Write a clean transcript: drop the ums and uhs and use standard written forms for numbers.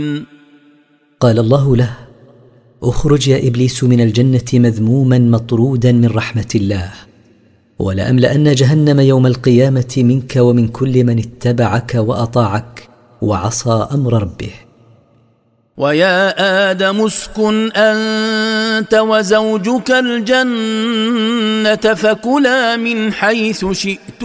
قال الله له: اخرج يا إبليس من الجنة مذموما مطرودا من رحمة الله، ولأملأن جهنم يوم القيامة منك ومن كل من اتبعك وأطاعك وعصى أمر ربه. ويا آدم اسكن أنت وزوجك الجنة فكلا من حيث شئتما